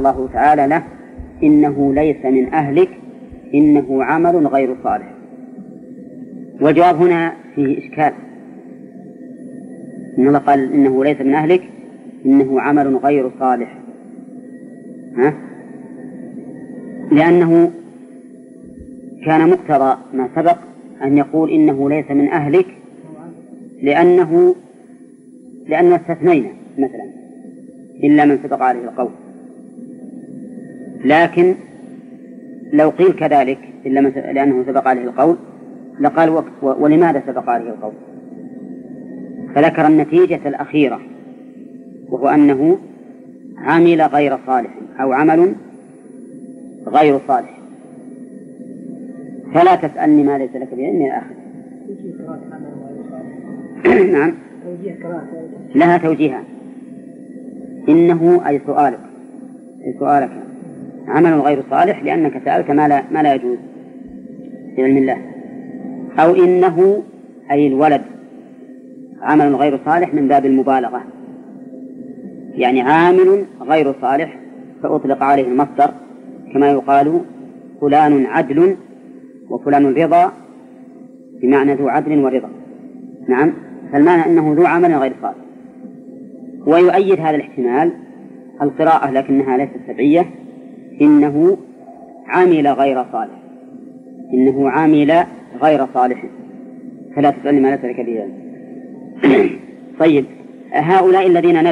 الله تعالى له إنه ليس من أهلك إنه عمل غير صالح. والجواب هنا فيه إشكال، إن الله قال إنه ليس من أهلك إنه عمل غير صالح، لأنه كان مقتضى ما سبق أن يقول إنه ليس من أهلك لأنه استثنينا مثلا إلا من سبق عليه القول. لكن لو قيل كذلك إلا من لأنه سبق عليه القول لقال ولماذا سبق عليه القول؟ فذكر النتيجة الأخيرة وهو أنه عمل غير صالح أو عمل غير صالح. فلا تسألني ما ليس لك به إني آخذ. نعم لها توجيهان، إنه أي سؤالك عمل غير صالح لأنك سألت ما لا يجوز في علم الله، أو إنه أي الولد عمل غير صالح من باب المبالغة، يعني عامل غير صالح فأطلق عليه المصدر كما يقال فلان عدل وفلان رضا بمعنى ذو عدل ورضا. نعم، فالمعنى أنه ذو عمل غير صالح. ويؤيد هذا الاحتمال القراءة لكنها ليست سبعية، إنه عمل غير صالح، إنه عمل غير صالح، فلا تسألني ما ليس لك به. طيب، هؤلاء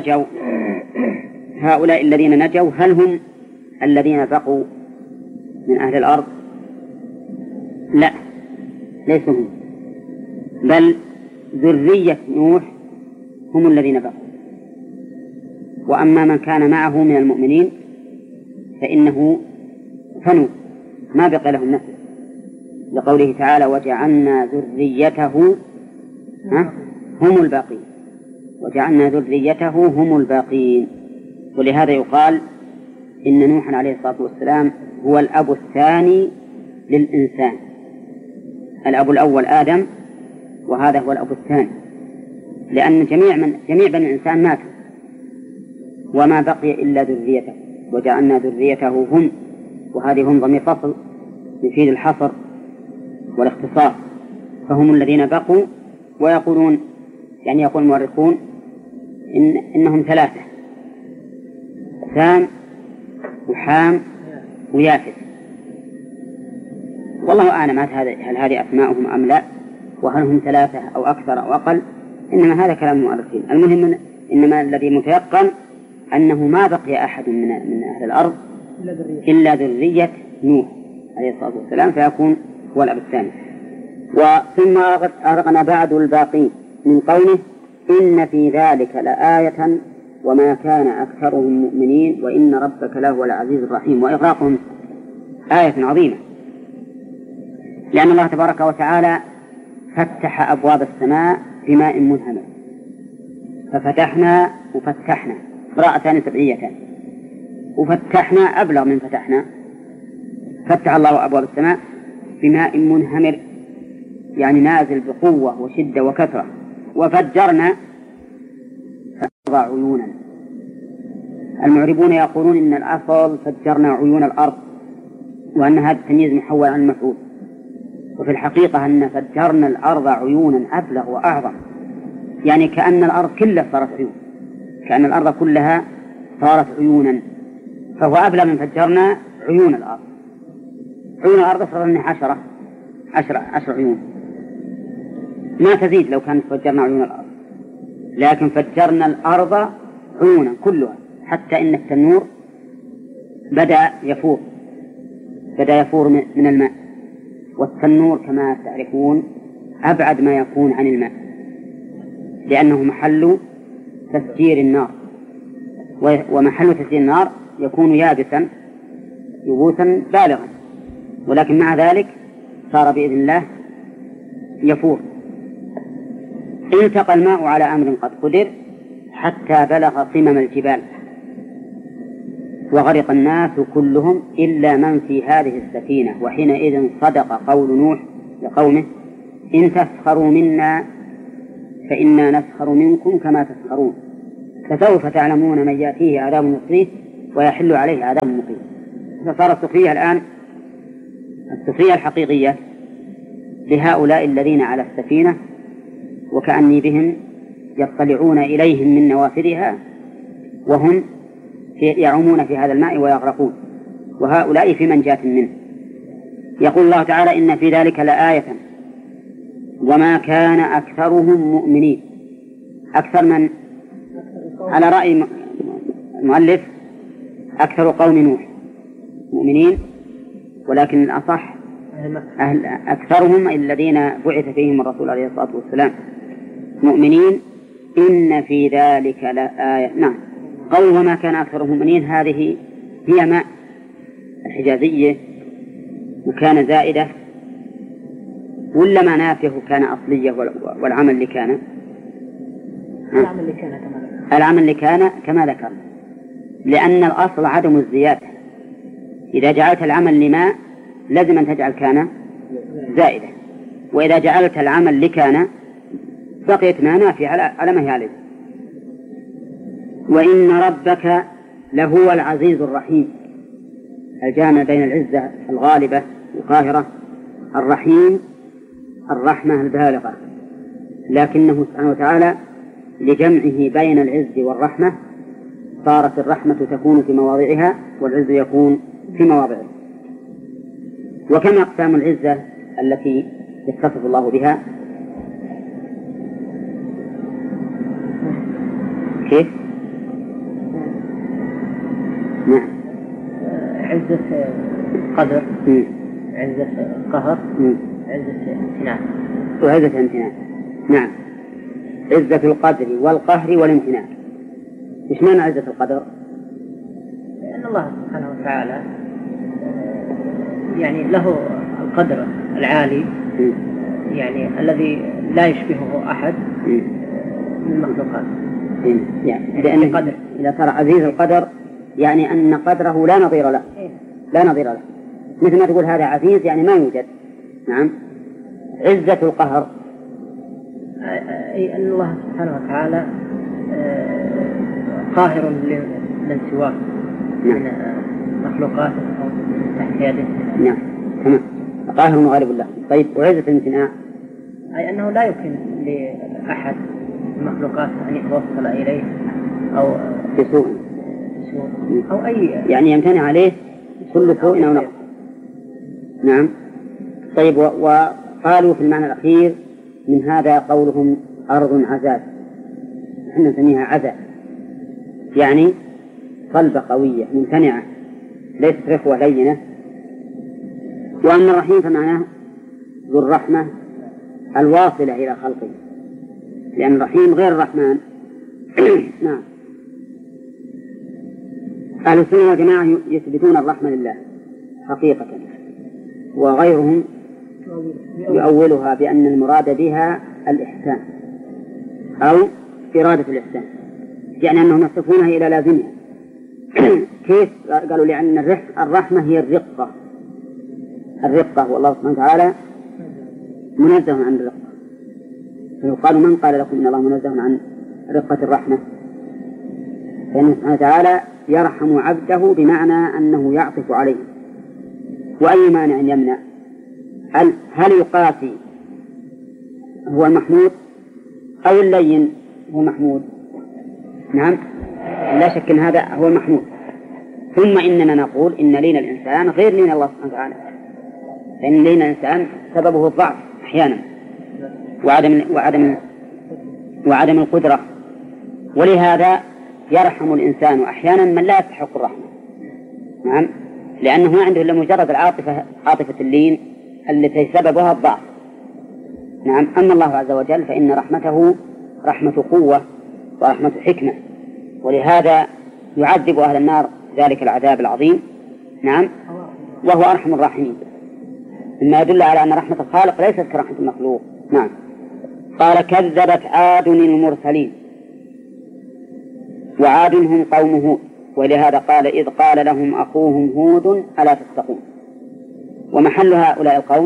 الذين نجوا هل هم الذين بقوا من أهل الأرض؟ لا، ليسوا هم، بل ذرية نوح هم الذين بقوا. وأما من كان معه من المؤمنين فإنه فنوا ما بقي لهم نسل، لقوله تعالى وجعلنا ذريته هم الباقين، وجعلنا ذريته هم الباقين. ولهذا يقال إن نوحا عليه الصلاة والسلام هو الأب الثاني للإنسان. الأب الأول آدم، وهذا هو الأب الثاني، لأن جميع بني الإنسان ماتوا وما بقي إلا ذريته، وجعلنا ذريته هم، وهذه هم ضمير فصل يفيد الحصر والاختصار، فهم الذين بقوا. ويقولون يعني يقول المؤرخون إنهم ثلاثة، سام وحام ويافث. والله أعلم هل هذه أسماؤهم أم لا، وهل هم ثلاثة أو أكثر أو أقل، إنما هذا كلام المؤرخين. المهم إنما الذي متيقن أنه ما بقي أحد من أهل الأرض إلا ذرية نوح عليه الصلاة والسلام، فيكون هو الأب الثاني. وثم أغرقنا بعد الباقين من قوله إن في ذلك لآية وما كان أكثرهم مؤمنين وإن ربك لهو العزيز الرحيم. وإغراقهم آية عظيمة، لأن الله تبارك وتعالى فتح أبواب السماء بماء منهمر، ففتحنا وفتحنا قراءتان سبعيتان، وفتحنا أبلغ من فتحنا. فتح الله أبواب السماء بماء منهمر يعني نازل بقوة وشدة وكثرة. وفجرنا عيونا. المعربون يقولون إن الأصل فجرنا عيون الأرض، وأن هذا التمييز محول عن المفعول، وفي الحقيقة أن فجرنا الأرض عيونا أبلغ وأعظم، يعني كأن الأرض كلها صارت عيون، كأن الأرض كلها صارت عيونا، فهو أبلغ من فجرنا عيون الأرض. عيون الأرض صارت منها 10 عيون، ما تزيد لو كانت فجرنا عيون الأرض، لكن فجرنا الأرض عيونا كلها، حتى إن التنور بدأ يفور من الماء، والتنور كما تعرفون أبعد ما يكون عن الماء، لأنه محل تسجير النار، ومحل تسجير النار يكون يابسا يبوسا بالغا، ولكن مع ذلك صار بإذن الله يفور. التقى الماء على أمر قد قدر حتى بلغ قمم الجبال وغرق الناس كلهم إلا من في هذه السفينة. وحينئذ صدق قول نوح لقومه إن تسخروا منا فإنا نسخر منكم كما تسخرون فسوف تعلمون من يأتيه عذاب يخزيه ويحل عليه عذاب مقيم. فصار السخرية الآن السخرية الحقيقية لهؤلاء الذين على السفينة وكأني بهم يطلعون إليهم من نوافذها وهم يعومون في هذا الماء ويغرقون، وهؤلاء في منجاة منه. يقول الله تعالى: إن في ذلك لآية وما كان أكثرهم مؤمنين. أكثر من على رأي المؤلف أكثر قوم نوح مؤمنين، ولكن الأصح أكثرهم الذين بعث فيهم الرسول عليه الصلاة والسلام مؤمنين. إن في ذلك لآية. نعم، قول وما كان أكثرهم مؤمنين هذه هي ماء الحجازية وكان زائدة، ولا ما نافيه كان أصلية والعمل اللي كان العمل اللي كان كما ذكرنا، لأن الأصل عدم الزيادة. إذا جعلت العمل لما لازم أن تجعل كان زائدة، وإذا جعلت العمل لكان بقيت ما نافية على ما هي عليه. وإن ربك لهو العزيز الرحيم، الجامع بين العزة الغالبة القاهرة الرحيم الرحمة البالغة، لكنه سبحانه وتعالى لجمعه بين العز والرحمة صارت الرحمة تكون في مواضعها والعز يكون في مواضعه. وكما أقسام العزة التي يتصف الله بها كيف؟ نعم، عزة قدر، عزة قهر، عزة امتناع وعزة امتناع. نعم، عزة القدر والقهر والامتناع. إيش معنى عزة القدر؟ لأن الله سبحانه وتعالى يعني له القدر العالي يعني الذي لا يشبهه أحد من المخلوقات. يعني لأن قدر إذا صار عزيز القدر يعني أن قدره لا نظير له، لا نظير له، مثل ما تقول هذا عزيز يعني ما يوجد. نعم. عزة القهر أي أن الله سبحانه وتعالى قاهر من سواه من مخلوقات أو تحت يده. نعم تمام، قاهر وغالب الله. طيب، وعزة الامتناع أي أنه لا يمكن لأحد المخلوقات أن يتوصل إليه أو بسوء أو أي يعني يمتنع عليه كل سوء أو نقص. نعم. طيب، وقالوا في المعنى الأخير من هذا قولهم أرض عزاز، نحن نسميها عزاز يعني صلبة قوية ممتنعة ليست رخوة لينة. وأما الرحيم فمعناه ذو الرحمة الواصلة إلى خلقه، لأن الرحيم غير الرحمن. نعم. أهل السنة والجماعة يثبتون الرحمة لله حقيقة، وغيرهم يؤولها بأن المراد بها الإحسان أو إرادة الإحسان، يعني أنهم يصفونها إلى لازمها. كيف؟ قالوا لأن الرحمة هي الرقة والله سبحانه وتعالى منزه عن الرقة. فيقال من قال لكم إن الله منزه عن رقة الرحمة؟ فإن سبحانه وتعالى يرحم عبده بمعنى أنه يعطف عليه. وأي مانع يمنع؟ هل يقاسي هو المحمود أو اللين هو محمود؟ نعم، لا شك أن هذا هو المحمود. ثم إننا نقول إن لين الإنسان غير لين الله سبحانه وتعالى، فإن لين الإنسان سببه الضعف أحيانا وعدم القدرة، ولهذا يرحم الإنسان أحيانا من لا يستحق الرحمة. نعم، لأنه ما عنده إلا مجرد عاطفة اللين التي سببها الضعف. نعم. أما الله عز وجل فإن رحمته رحمة قوة ورحمة حكمة، ولهذا يعذب أهل النار ذلك العذاب العظيم. نعم، وهو أرحم الراحمين، مما يدل على أن رحمة الخالق ليست كرحمة المخلوق. نعم. قال كذبت عاد المرسلين، وعاد هم قوم هود، ولهذا قال إذ قال لهم أخوهم هود ألا تتقون. ومحل هؤلاء القوم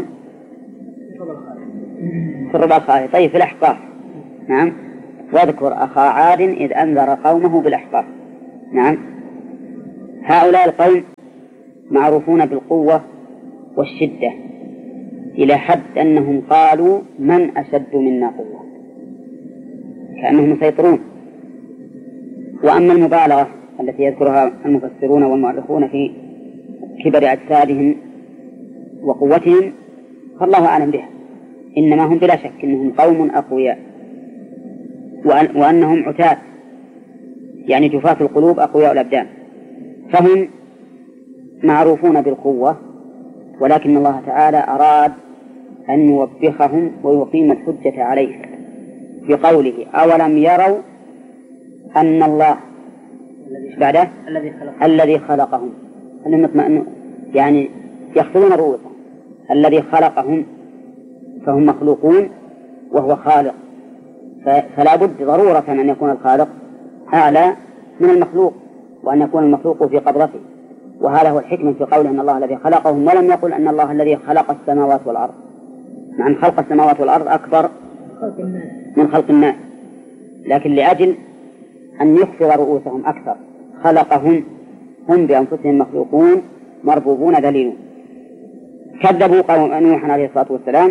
في الرباط الخالي. طيب، في الأحقاف. نعم. واذكر أخا عاد إذ أنذر قومه بالأحقاف. نعم. هؤلاء القوم معروفون بالقوة والشدة إلى حد أنهم قالوا من أشد منا قوة، كأنهم يسيطرون. وأما المبالغة التي يذكرها المفسرون والمؤرخون في كبر أجسادهم وقوتهم فالله أعلم بها، إنما هم بلا شك إنهم قوم أقوياء، وأنهم عتاة يعني جفاة القلوب أقوياء الأبدان، فهم معروفون بالقوة، ولكن الله تعالى أراد أن يوبخهم ويقيم الحجة عليهم بقوله أولم يروا أن الله بعده الذي خلقهم، يعني يخفضون رؤوسهم، الذي خلقهم فهم مخلوقون وهو خالق، فلا بد ضرورة أن يكون الخالق أعلى من المخلوق، وأن يكون المخلوق في قبضته، وهذا هو الحكمة في قوله أن الله الذي خلقهم، ولم يقل أن الله الذي خلق السماوات والأرض، مع أن خلق السماوات والأرض أكبر من خلق الناس، لكن لأجل أن يخفض رؤوسهم أكثر خلقهم، هم بأنفسهم مخلوقون مربوبون ذليلون. كذبوا قوم نوح عليه الصلاة والسلام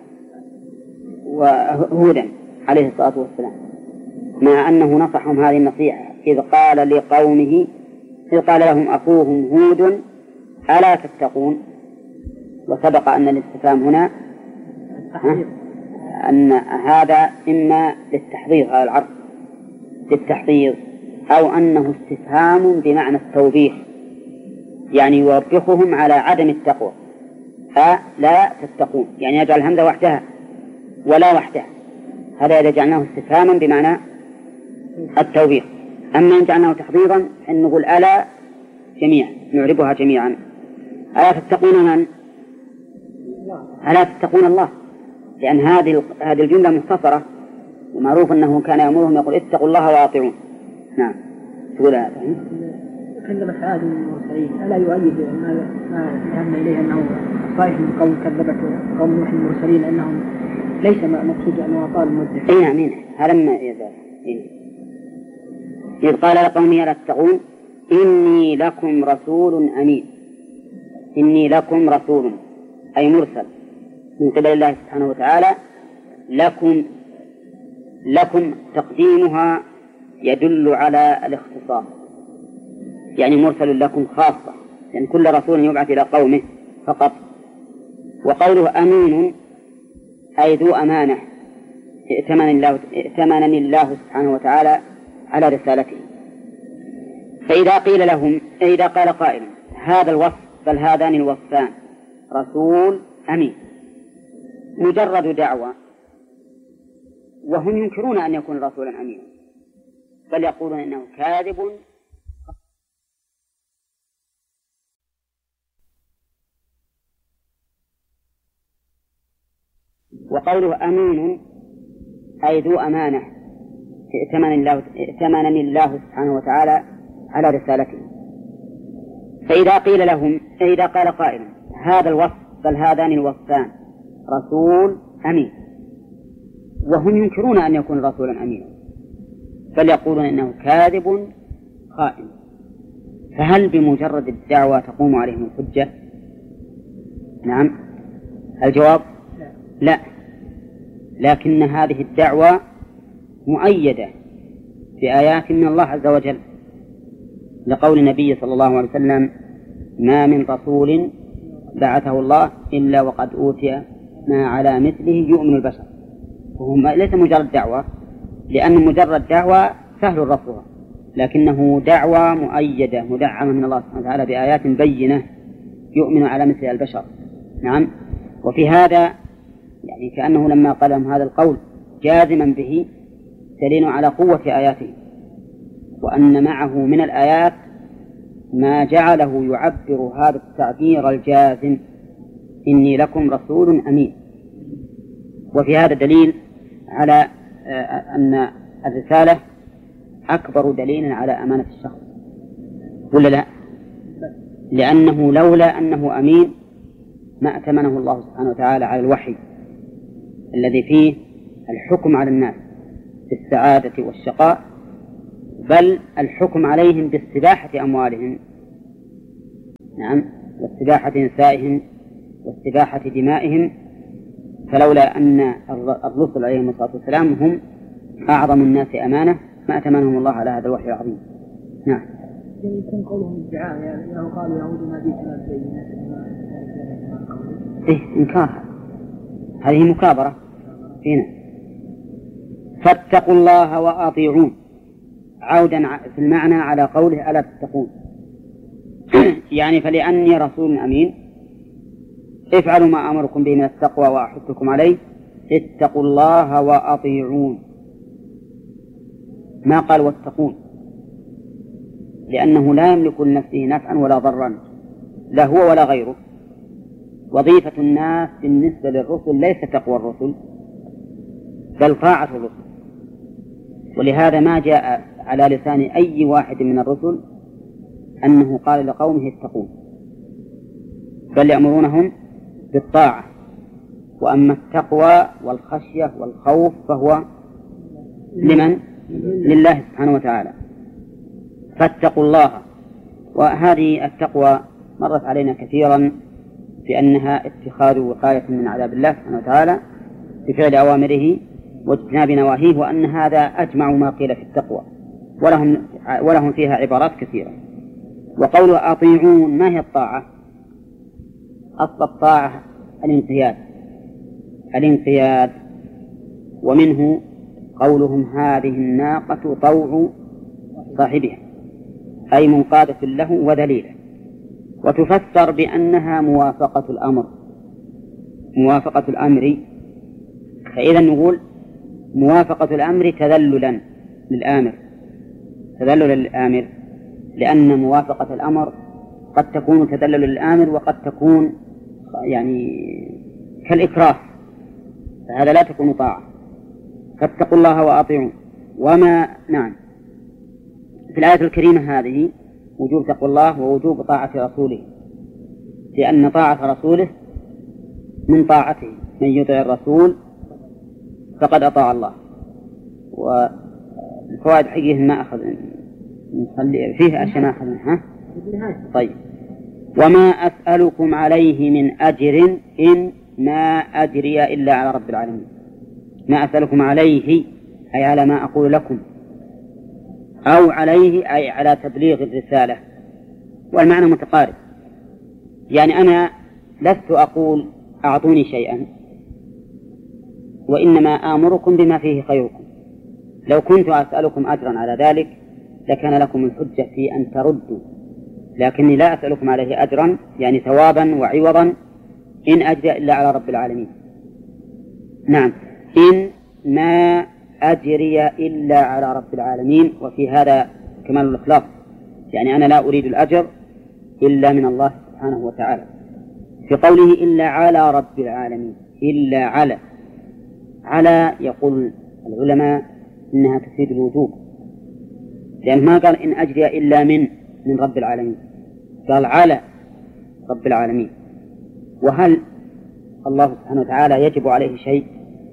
وهودا عليه الصلاة والسلام، مع أنه نصحهم هذه النصيحة إذ قال لهم أخوهم هود ألا تتقون. وسبق أن الاستفهام هنا أن هذا إما للتحضير، هذا العرض للتحضير، أو أنه استفهام بمعنى التوبيخ، يعني يوبخهم على عدم التقوى، فلا تتقون، يعني يجعل الهمزة وحدها ولا وحدها، هذا إذا جعلناه استفهاما بمعنى التوبيخ. أما إن جعلناه تحضيرا أن نقول ألا جميعا، نعربها جميعا، ألا تتقون من؟ ألا تتقون الله، لأن هذه الجملة مختصرة، ومعروف أنه كان يأمرهم يقول اتقوا الله وأطيعون. نعم تقول هذا كلمة عاد المرسلين ألا يؤيد ما ذهبنا إليه أنه طائف من قوم كذبت قوم نوح المرسلين أنهم ليس مقصود أنه أطال المدة. أي نعم هذا ما يزال. إذ قال لقومه ألا تتقون إني لكم رسول أمين، إني لكم رسول أي مرسل من قبل الله سبحانه وتعالى. لكم تقديمها يدل على الاختصاص، يعني مرسل لكم خاصة، يعني كل رسول يبعث إلى قومه فقط. وقوله أمين أي ذو أمانة ائتمنني الله سبحانه وتعالى على رسالته. فإذا قال قائل هذا الوصف بل هذان الوصفان رسول أمين مجرد دعوة، وهم ينكرون أن يكون رسولا أمينا، بل يقولون إنه كاذب. وقوله أمين أي ذو أمانة ائتمنني الله سبحانه وتعالى على رسالته. فإذا قال قائل هذا الوصف بل هذان الوصفان رسول أمين، وهم ينكرون أن يكون رسولا أمينا، بل يقولون إنه كاذب خائن، فهل بمجرد الدعوة تقوم عليهم الحجة؟ نعم. الجواب لا، لكن هذه الدعوة مؤيدة بآيات من الله عز وجل، لقول النبي صلى الله عليه وسلم ما من رسول بعثه الله إلا وقد أوتي ما على مثله يؤمن البشر. وهو ليس مجرد دعوة، لأن مجرد دعوة سهل رفضها، لكنه دعوة مؤيدة مدعمة من الله سبحانه وتعالى بآيات بينة يؤمن على مثل البشر. نعم. وفي هذا يعني كأنه لما قال لهم هذا القول جازما به دليل على قوة آياته، وأن معه من الآيات ما جعله يعبر هذا التعبير الجازم إني لكم رسول أمين. وفي هذا دليل على أن الرسالة أكبر دليل على أمانة الشخص، ولا لا؟ لأنه لولا أنه أمين ما أتمنه الله سبحانه وتعالى على الوحي الذي فيه الحكم على الناس بالسعادة والشقاء، بل الحكم عليهم باستباحة أموالهم نعم، واستباحة نسائهم واستباحة دمائهم، فلولا أن الرسل عليهم الصلاة والسلام هم أعظم الناس أمانة ما أتمنهم الله على هذا الوحي العظيم. نعم. يكون قولهم ادعاء، يعني لو قالوا يهود ما جئتنا بينات إنكارها، هذه مكابرة هنا. فاتقوا الله وأطيعون، عودا في المعنى على قوله ألا تتقون. يعني فلأني رسول أمين افعلوا ما أمركم به من التقوى وأحثكم عليه، اتقوا الله وأطيعون، ما قال واتقون، لأنه لا يملك لنفسه نفعا ولا ضرا، لا هو ولا غيره. وظيفة الناس بالنسبة للرسل ليس تقوى الرسل بل طاعة الرسل، ولهذا ما جاء على لسان أي واحد من الرسل أنه قال لقومه اتقون، بل يأمرونهم بالطاعة. وأما التقوى والخشية والخوف فهو لمن؟ لله سبحانه وتعالى. فاتقوا الله. وهذه التقوى مرت علينا كثيرا بأنها اتخاذ وقاية من عذاب الله سبحانه وتعالى بفعل أوامره واجتناب نواهيه، وأن هذا أجمع ما قيل في التقوى، ولهم فيها عبارات كثيرة. وقول أطيعون، ما هي الطاعة؟ أصل الطاعة الانقياد، ومنه قولهم هذه الناقة طوع صاحبها، أي منقادة له وذليلة. وتفسر بأنها موافقة الأمر، فإذا نقول موافقة الأمر تذللا للآمر، لأن موافقة الأمر قد تكون تذلل للآمر وقد تكون يعني كالإكراه، فهذا لا تكون طاعة. فاتقوا الله وأطيعون. نعم، في الآية الكريمة هذه وجوب تقوى الله ووجوب طاعة رسوله، لأن طاعة رسوله من طاعته، من يطع الرسول فقد أطاع الله. والفوائد حقيقة ما أخذ نخلي فيه أشياء ما أخذناها. طيب. وما أسألكم عليه من أجر إن ما أجري إلا على رب العالمين. ما أسألكم عليه أي على ما أقول لكم، أو عليه أي على تبليغ الرسالة، والمعنى متقارب. يعني أنا لست أقول أعطوني شيئا، وإنما آمركم بما فيه خيركم. لو كنت أسألكم أجرا على ذلك لكان لكم الحجة في أن تردوا، لكني لا أسألكم عليه أجرا يعني ثوابا وعوضا إن أجري إلا على رب العالمين. نعم، إن ما أجري إلا على رب العالمين، وفي هذا كمال الإخلاص، يعني أنا لا أريد الأجر إلا من الله سبحانه وتعالى. في قوله إلا على رب العالمين، إلا على يقول العلماء إنها تفيد الوجوب، لأن ما قال إن أجري إلا من رب العالمين، قال على رب العالمين. وهل الله سبحانه وتعالى يجب عليه شيء؟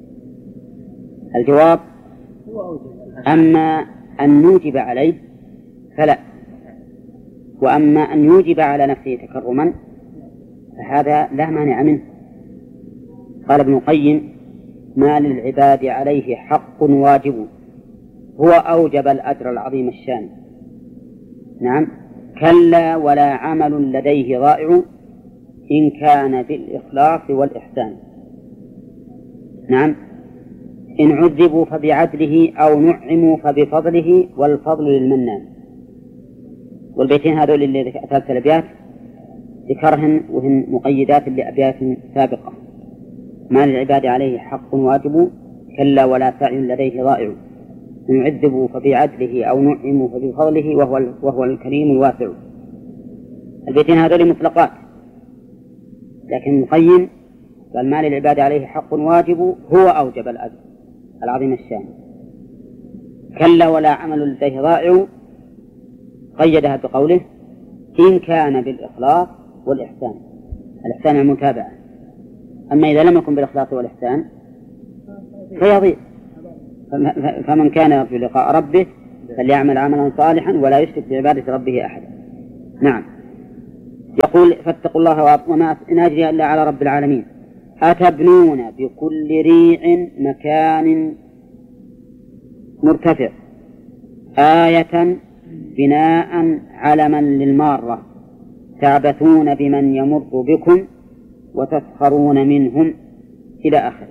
الجواب أما أن نوجب عليه فلا، وأما أن يوجب على نفسه تكرما فهذا لا مانع منه. قال ابن القيم ما للعباد عليه حق واجب هو أوجب الأجر العظيم الشان. نعم، كلا ولا عمل لديه ضائع إن كان بالإخلاص والإحسان. نعم، إن عذبوا فبعدله أو نعموا فبفضله والفضل للمنان. والبيتين هذول اللي ثلاث الأبيات ذكرهن وهن مقيدات لأبيات سابقة. ما للعباد عليه حق واجب كلا ولا سعي لديه ضائع إن يعذبوا فبعدله أو نعموا فبفضله وهو الكريم الواسع. البيتين هذول مطلقات، لكن مقيم قال ما للعباد عليه حق واجب هو أوجب الأجر العظيم الشان. كلا ولا عمل لديه ضائع قيدها بقوله إن كان بالإخلاص والإحسان. الإحسان المتابعة، أما إذا لم يكن بالإخلاص والإحسان فيضيع. فمن كان يرجو لقاء ربه فليعمل عملا صالحا ولا يشرك بعبادة ربه أحدا. نعم، يقول فاتقوا الله وما إن أجري إلا على رب العالمين. أتبنون بكل ريع مكان مرتفع آية بناء علما للمارة تعبثون بمن يمر بكم وتسخرون منهم إلى آخره.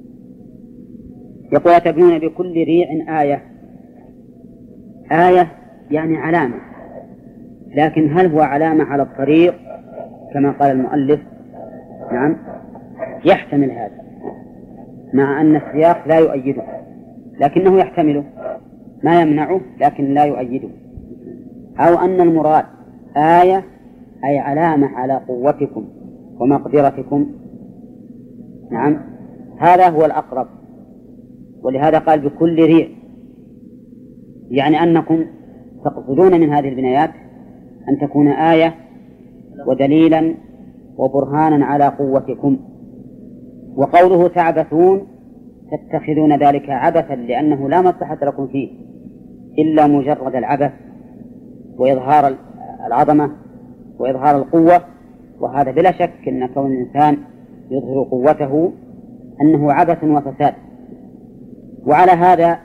يقول أتبنون بكل ريع آية. آية يعني علامة، لكن هل هو علامة على الطريق كما قال المؤلف؟ نعم، يحتمل هذا، مع أن السياق لا يؤيده، لكنه يحتمله، ما يمنعه لكن لا يؤيده. أو أن المراد آية أي علامة على قوتكم ومقدرتكم. نعم، هذا هو الأقرب، ولهذا قال بكل ريع، يعني أنكم تقصدون من هذه البنايات أن تكون آية ودليلا وبرهانا على قوتكم. وقوله تعبثون تتخذون ذلك عبثا لأنه لا مصلحة لكم فيه إلا مجرد العبث وإظهار العظمة وإظهار القوة، وهذا بلا شك أن كون الإنسان يظهر قوته أنه عبث وفساد. وعلى هذا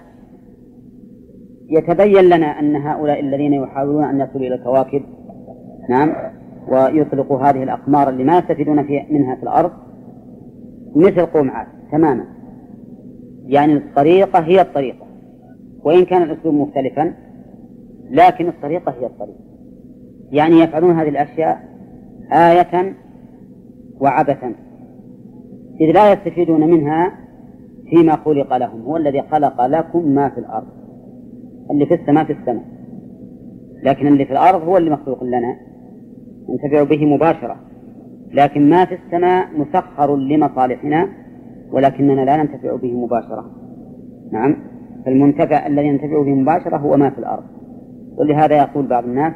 يتبين لنا أن هؤلاء الذين يحاولون أن يصلوا إلى الكواكب، نعم، ويطلقوا هذه الأقمار اللي ما يستفيدون منها في الأرض، مثل قوم عاد تماما. يعني الطريقة هي الطريقة، وإن كان الأسلوب مختلفا لكن الطريقة هي الطريقة. يعني يفعلون هذه الأشياء آية وعبثا، إذ لا يستفيدون منها فيما خلق لهم. هو الذي خلق لكم ما في الأرض، اللي في السماء في السماء، لكن اللي في الأرض هو اللي مخلوق لنا ننتفع به مباشرة، لكن ما في السماء مسخر لمصالحنا ولكننا لا ننتفع به مباشرة. نعم، فالمنتفع الذي ينتفع به مباشرة هو ما في الأرض. ولهذا يقول بعض الناس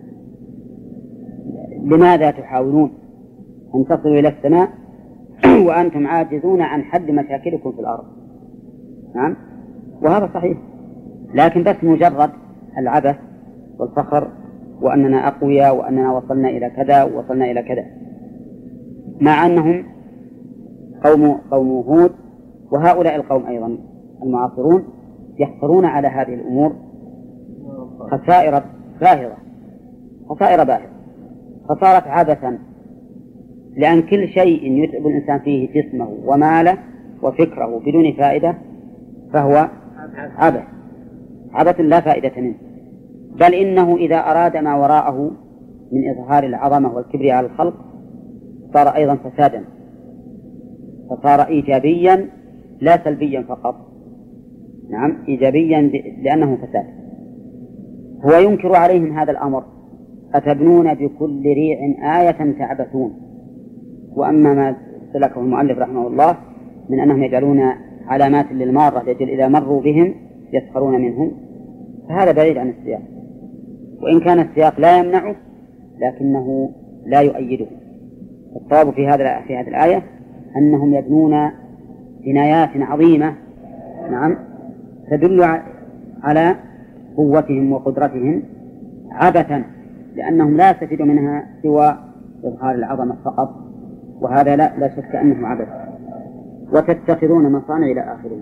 لماذا تحاولون أن تصلوا إلى السماء وأنتم عاجزون عن حل مشاكلكم في الأرض؟ نعم، وهذا صحيح، لكن بس مجرد العبث والفخر وأننا أقوياء وأننا وصلنا إلى كذا ووصلنا إلى كذا، مع أنهم قوم هود وهؤلاء القوم أيضا المعاصرون يخسرون على هذه الأمور خسائر باهظة، فصارت عبثا، لأن كل شيء يتعب الإنسان فيه جسمه وماله وفكره بدون فائدة فهو عبث لا فائدة منه. بل إنه إذا أراد ما وراءه من إظهار العظمة والكبر على الخلق صار أيضا فسادا، فصار إيجابيا لا سلبيا فقط. نعم، إيجابيا لأنه فساد. هو ينكر عليهم هذا الأمر، أتبنون بكل ريع آية تعبثون. وأما ما سلكه المؤلف رحمه الله من أنهم يجعلون علامات للمارة لأجل إذا مروا بهم يسخرون منهم، فهذا بعيد عن السياق، وإن كان السياق لا يمنعه لكنه لا يؤيده. الصواب في هذه الآية أنهم يبنون بنايات عظيمة، نعم، تدل على قوتهم وقدرتهم عبثا، لأنهم لا يستفيدوا منها سوى إظهار العظمة فقط، وهذا لا شك أنه عبث. وتتخذون مصانع إلى آخره.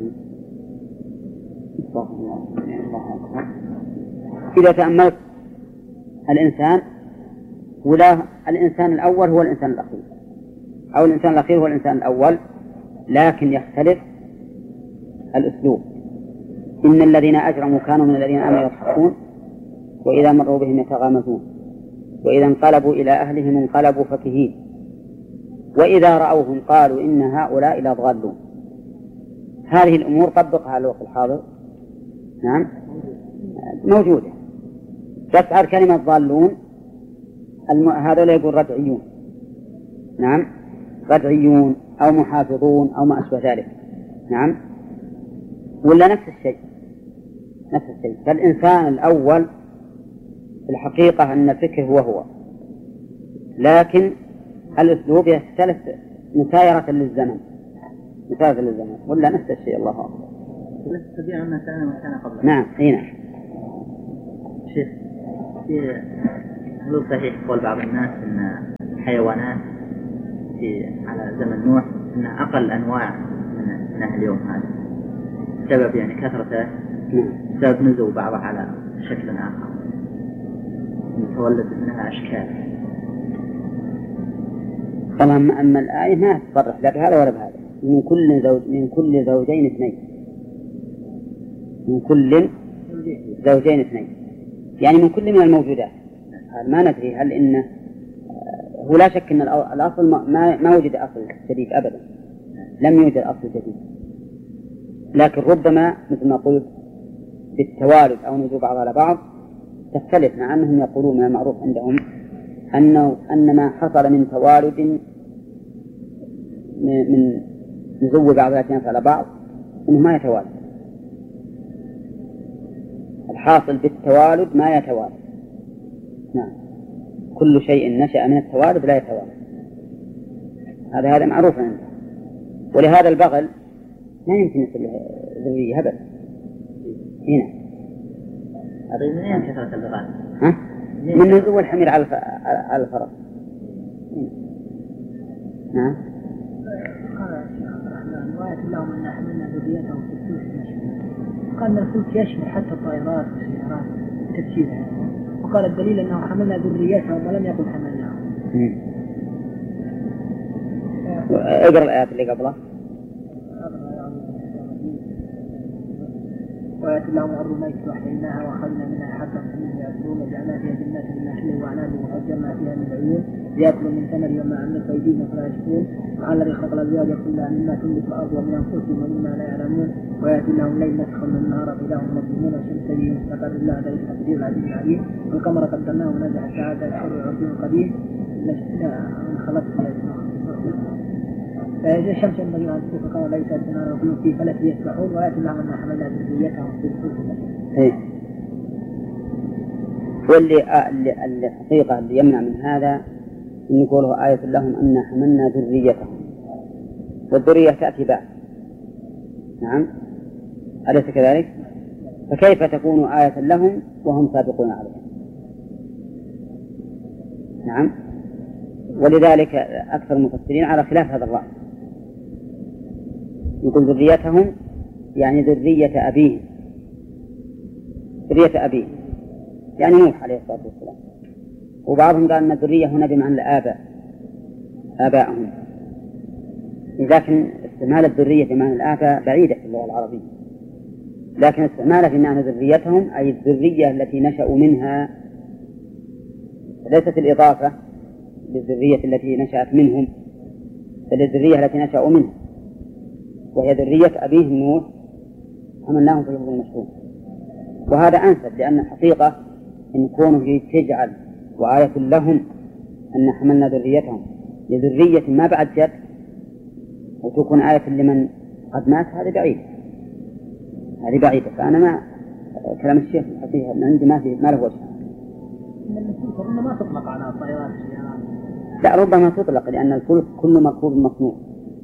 إذا تأملت الإنسان ولا الإنسان الأول هو الإنسان الأخير، أو الإنسان الأخير هو الإنسان الأول، لكن يختلف الأسلوب. إن الذين أجرموا كانوا من الذين آمنوا يضحكون وإذا مروا بهم يتغامزون وإذا انقلبوا إلى أهلهم انقلبوا فكهين وإذا رأوهم قالوا إن هؤلاء لضالون. هذه الأمور طبقها على الوقت الحاضر، نعم، موجودة، بس على كلمة ضالون هذا لا يقول ردعيون، نعم، ردعيون أو محافظون أو ما أشبه ذلك، نعم، ولا نفس الشيء. فالإنسان الأول في الحقيقة أن الفكر هو، لكن الأسلوب يختلف مسايرة للزمن، ولا نفس الشيء. الله أكبر. تبيع ما كان قبل. نعم، هنا شيخ في هل صحيح قول بعض الناس أن الحيوانات على زمن نوح أنها أقل أنواع من اليوم هذا بسبب يعني كثرته، بسبب نزو بعضها على شكل آخر يتولد منها أشكال؟ طبعا أما الآية ما تصرح لا بهذا ولا بهذا. من كل زوجين اثنين، من كل زوجين اثنين، يعني من كل من الموجودات. ما ندري هل إنه هو لا شك أن الأصل ما وجد أصل جديد أبدا، لم يوجد أصل جديد، لكن ربما مثل ما قلت بالتوالد أو نزول بعض على بعض تختلف، مع أنهم يقولون من المعروف عندهم أن ما حصل من توالد من نزول بعض الأجناس على بعض أنه ما يتوالد. الحاصل بالتوالد ما يتوالد. نعم، كل شيء نشأ من التوالد لا يتوالد، هذا معروف عنده. ولهذا البغل ما يمكن يصل ذرية أبدا. هنا هذا من أين كثرة البغال؟ من نزول الحمير على الفرس. نعم. قال الشيخ عبد الرحمن وآية اللهم أن حملنا ذريتهم في الفلك المشحون، قال أن الفلك يشمل حتى الطائرات والسيارات تفسيرها، وقال الدليل أنه حملنا ذريتهم ولم يقل حملناهم. اقرأ الآيات اللي قبله. وآية اللهم أرض الميت وحييناها وأخذنا منها حبا فمنه يأكلون وجعلنا فيها جنات من نخيل وأعناب وفجرنا فيها من العيون ليأكلوا من ثمر وما عملت أيديهم فلا يشكرون وعلى الذي خلق الأزواج كلها مما تنبت الأرض ومن أنفسهم ومما لا يعلمون ويأتي لهم الليل نسخا من النهار فإذا هم مظلمون والشمس تجري مستقر الله ذلك التقدير العزيز العليم والقمر قدرناه ونزع الساعة الحر العظيم القديم من خلق فإذا الشمس ينبغي أن تكون القمر ليس النهار وكلهم في فلك يسبحون ويأتي لهم أن حملنا ذريتهم في الفلك. واللي الحقيقة اللي يمنع من هذا أن يقوله آية لهم أن حملنا ذريتهم، والذرية تأتي بعد. نعم، أليس كذلك؟ فكيف تكون آية لهم وهم سابقون عليها؟ نعم، ولذلك أكثر المفسرين على خلاف هذا الرأي، يقول ذريتهم يعني ذرية أبيهم، ذرية أبيه يعني نوح عليه الصلاة والسلام. وبعضهم قال أن الذرية هنا بمعنى الآباء، آباءهم، لكن استعمال الذرية بمعنى الآباء بعيدة في اللغة العربية، لكن استعمالها في معنى ذريتهم أي الذرية التي نشأوا منها، ليست الإضافة للذرية التي نشأت منهم، بل الذرية التي نشأوا منها، وهي ذرية أبيهم نوح حملناهم في الفلك المشحون. وهذا أنسب، لأن الحقيقة إن كونه تجعل وآية لهم أن حملنا ذريتهم لذرية ما بعد جد وتكون آية لمن قد مات، هذه بعيدة. فأنا ما كلام الشيخ الحقيقة من عندي ما له وجه. إن ما تطلق على الطائرات والسيارات. لا، ربما تطلق، لأن الفلك كل مركوب مصنوع،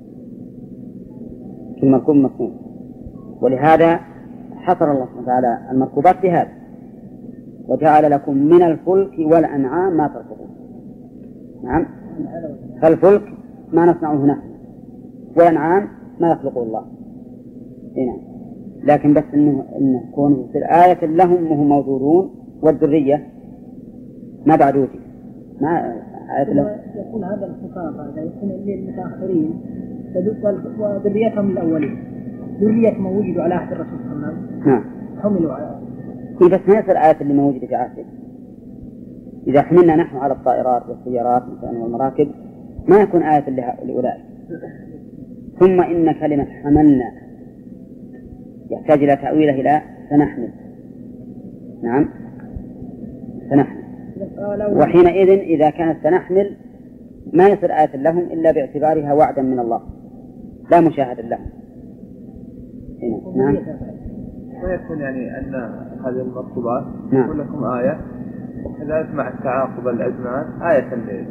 كل مركوب مصنوع، ولهذا حصر الله سبحانه وتعالى المركوبات بهذا: وجعل لكم من الفلك والأنعام ما تركبون. نعم، فالفلك ما نصنعه نحن، والأنعام ما يخلقه الله. نعم، لكن بس إنه كونه في الآية لهم وهم موجودون، والذرية ما بعد وجد، ما آية لهم. يكون هذا الخطاب هذا يكون للمتأخرين وذريتهم الأولين، ذرية ما وجدوا على عهد الرسول صلى الله عليه وسلم. نعم، حملوا على بس ما يصير آية اللي موجودة في عهده. إذا حملنا نحن على الطائرات والسيارات مثلا والمراكب ما يكون آية لأولئك. ثم إن كلمة حملنا يحتاج إلى تأويله إلى سنحمل. نعم، سنحمل، وحينئذ إذا كانت سنحمل ما يصير آية لهم إلا باعتبارها وعدا من الله لا مشاهد لهم. نعم، ويكون يعني أن هذه المركوبات نعم. تكون لكم آية، وكذلك مع التعاقب الأزمان آية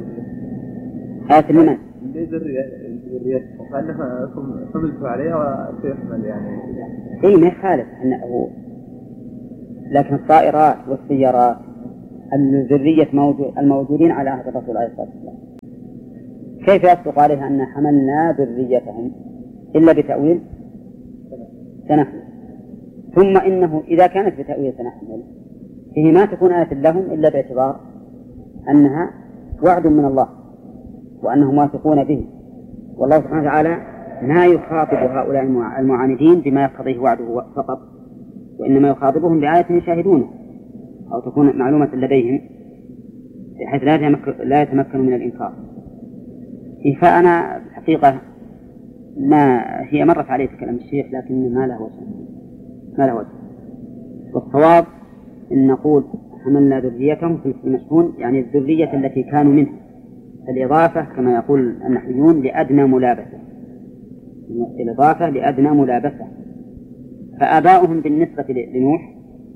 لمن؟ لذريتكم، فأنكم حملتوا عليها وتحمل يعني. إيه، ما يخالف أنه، لكن الطائرات والسيارات الذرية الموجودين على عهد الرسول عليه الصلاة والسلام، كيف يصدق عليها أن حملنا ذريتهم إلا بتأويل سنحمل؟ ثم إنه إذا كانت بتأويل سنحمل فيه ما تكون آية لهم إلا باعتبار أنها وعد من الله وأنهم واثقون به، والله سبحانه وتعالى ما يخاطب هؤلاء المعاندين بما يقتضيه وعده فقط، وإنما يخاطبهم بآية يشاهدونه أو تكون معلومة لديهم بحيث لا يتمكنوا من الإنكار. فأنا الحقيقة ما هي مرت عليه كلام الشيخ لكن ما له وجه. والصواب أن نقول حملنا ذريتهم في المشحون، يعني الذرية التي كانوا منها، الإضافة كما يقول النحويون لأدنى ملابسة، الإضافة لأدنى ملابسة. فآباؤهم بالنسبة لنوح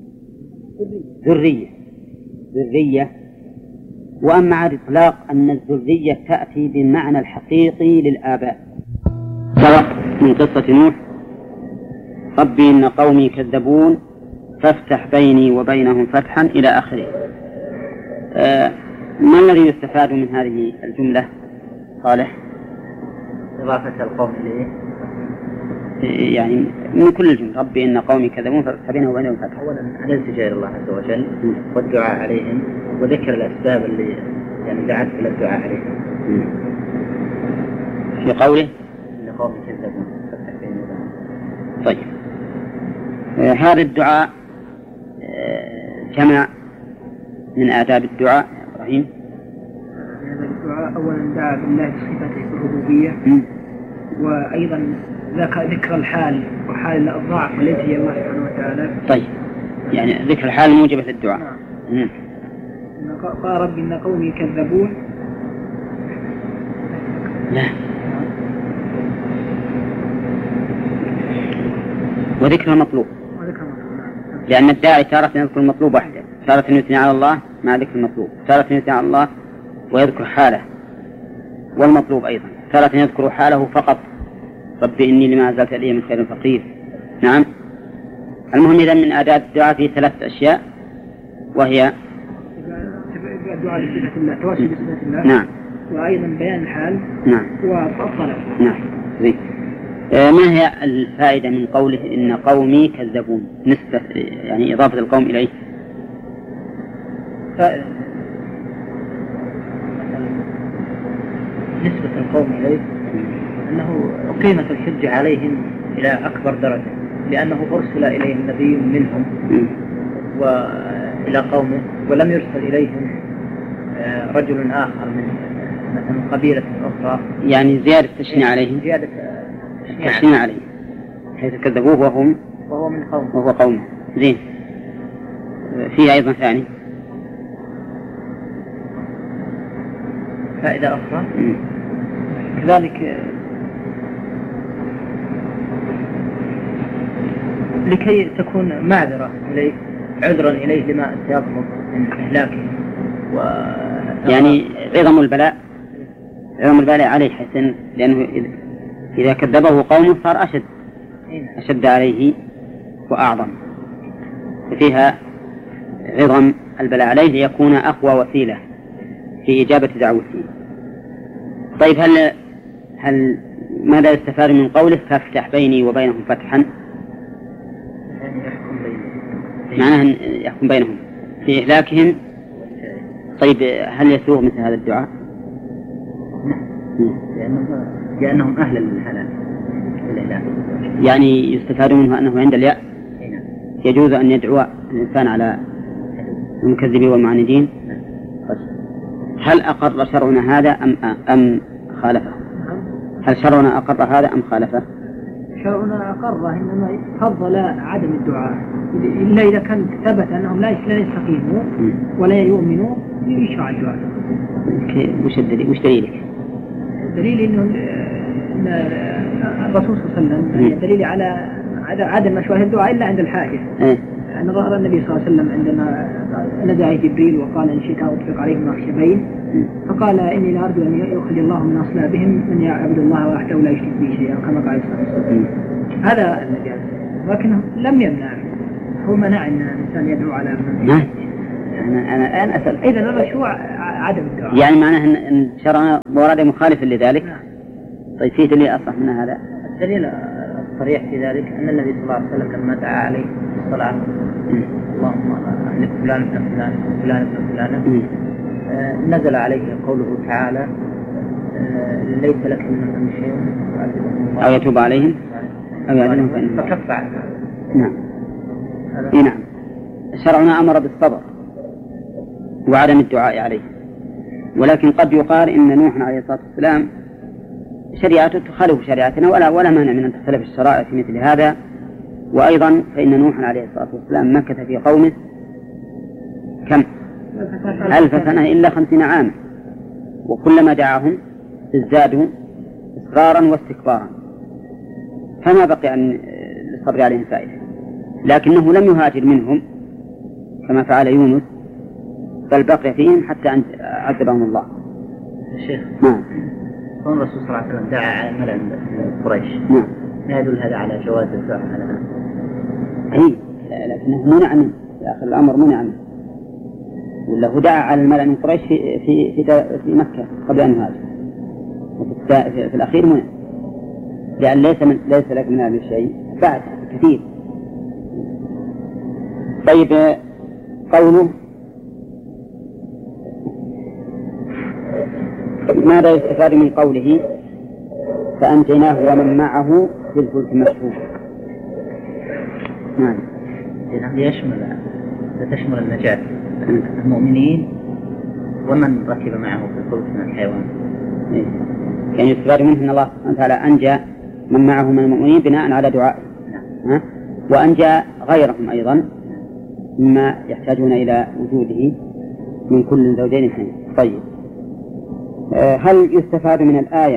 ذرية، وأما عاد إطلاق أن الذرية تأتي بالمعنى الحقيقي للآباء. سبق من قصة نوح: ربي إن قومي كذبون فافتح بيني وبينهم فتحا إلى آخره. ما الذي يستفاد من هذه الجملة صالح؟ إضافة القوم إليه يعني من كل الجملة: ربي إن قومي كذبون فافتح بيني وبينهم فتحا. أولا الالتجاء إلى الله عز وجل والدعاء عليهم وذكر الأسباب اللي يعني دعت إلى الدعاء عليهم. في قوله إن قومي كذبون فافتح بيني وبينهم. طيب، هذا الدعاء جمع من آداب الدعاء يا إبراهيم. هذا الدعاء أولا دعا بالله بصفته الربوبية، وأيضا ذكر الحال وحال الضعف التي هي الله سبحانه وتعالى. طيب، يعني ذكر الحال موجبة للدعاء. قال رب إن قومي كذبون. لا، وذكر المطلوب، لأن الداعي تارة يذكر المطلوب وحده، تارة يثني على الله مع ذكر المطلوب، تارة يثني على الله ويذكر حاله والمطلوب أيضا، تارة يذكر حاله فقط: ربي إني لما أنزلت إلي من خير فقير. نعم. المهم إذن من آداب الدعاء في 3 أشياء، وهي الدعاء لصفة الله، توسل بصفة الله. نعم. وأيضا بيان الحال. نعم. والطلب. نعم. زين. ما هي الفائدة من قوله إن قومي كذبون، نسبة يعني إضافة القوم إليه؟ نسبة القوم إليه أنه أقيمت الحجة عليهم إلى أكبر درجة، لأنه أرسل إليهم نبي منهم وإلى قومه، ولم يرسل إليهم رجل آخر من مثلا قبيلة أخرى، يعني زيادة تشنيع عليهم، زيادة تشنيع عليهم حيث كذبوه وهو من قومه وهو قومه. زين. فيه أيضا ثاني فائدة أخرى كذلك لكي تكون معذرة إليه، عذرا إليه لما سيطلب من إهلاكه، يعني عظم البلاء عليه، حيث لأنه إذا كذبه قومه صار أشد عليه وأعظم، ففيها عظم البلاء عليه ليكون أقوى وسيلة في إجابة دعوته. طيب، هل ماذا يستفاد من قوله فافتح بيني وبينهم فتحا؟ يعني يحكم بينهم، معناه يحكم بينهم في إهلاكهم. طيب، هل يسوغ مثل هذا الدعاء؟ لأنهم أهل الهلاك والإهلاك. يعني يستفاد منه أنه عند اليأس يجوز أن يدعو الإنسان على المكذبين والمعاندين. هل أقر شرعنا هذا أم خالفه؟ هل شرعنا أقر هذا أم خالفه؟ شرعنا أقره، إنما فضل عدم الدعاء إلا إذا كان ثبت أنهم لا يستقيموا ولا يؤمنوا يشرع الدعاء. وش دليلك؟ الدليل إنه الرسول صلى الله عليه وسلم دليل على عدم مشروعية الدعاء إلا عند الحاجة. أن ظهر النبي صلى الله عليه وسلم عندما نزع جبريل وقال إن شئت أطلق عليهم أخشبين، فقال إني لأرجو أن يخرج الله من أصلابهم من يعبد الله وحده ولا يشرك به شيئا، كما قال صلى الله عليه وسلم. هذا الذي، ولكنه لم يمنع، هو منع أن الإنسان يدعو على من أنا الآن أسأل. إذا المشروع عدم الدعاء. يعني معناه أن شرعنا ورد مخالف لذلك. نعم. طيب فيه دليل أصح من هذا؟ الدليل الصريح في ذلك أن النبي صلى الله عليه وسلم لما دعا عليه الصلاة اللهم أهلك فلان ابن فلان فلان ابن فلان نزل عليه قوله تعالى ليس لك من شيء أو يتوب عليهم أو يعلمهم فكف عنه. نعم. نعم. شرعنا أمر بالصبر وعدم الدعاء عليه، ولكن قد يقال إن نوح عليه الصلاة والسلام شريعته تخالف شريعتنا ولا مانع من أن تختلف الشرائع في مثل هذا. وأيضا فإن نوح عليه الصلاة والسلام مكث في قومه كم 1000 سنة إلا 50 عاما، وكلما دعاهم ازدادوا إصرارا واستكبارا، فما بقي عن الصبر عليهم فائدة. لكنه لم يهاجر منهم كما فعل يونس، بل بقي فيهم حتى عذبهم الله. الشيخ نعم. كون الرسول صلى الله عليه وسلم دعا على الملأ من قريش، نعم، ما يدل هذا على جواز الدعاء على هذا؟ أي لكنه منع منه في آخر الأمر، منع منه، ولا هو دعا على الملأ من قريش في مكة قبل أن يهاجر، وفي الأخير منع، لأن ليس لك من هذا الشيء بعد كثير. طيب قوله ماذا يستفاد من قوله فأنجيناه ومن معه في الفلك المشحون؟ نعم. تشمل النجاة المؤمنين ومن ركب معه في الفلك من الحيوان. يعني يستفاد منه أن الله سبحانه وتعالى أنجى من معه من المؤمنين بناء على دعائه، وأنجى غيرهم أيضا مما يحتاجون إلى وجوده من كل زوجين اثنين. طيب هل يستفاد من الآية